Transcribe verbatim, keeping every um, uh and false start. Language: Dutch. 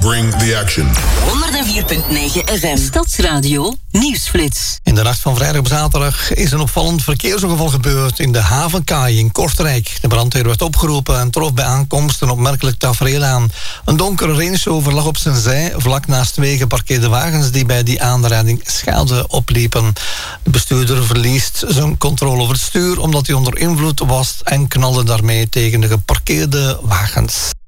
Bring the action. honderdvier komma negen F M. Stadsradio Nieuwsflits. In de nacht van vrijdag op zaterdag is een opvallend verkeersongeval gebeurd in de havenkaai in Kortrijk. De brandweer werd opgeroepen en trof bij aankomst een opmerkelijk tafereel aan. Een donkere Range Rover lag op zijn zij, vlak naast twee geparkeerde wagens die bij die aanrijding schade opliepen. De bestuurder verliest zijn controle over het stuur omdat hij onder invloed was en knalde daarmee tegen de geparkeerde wagens.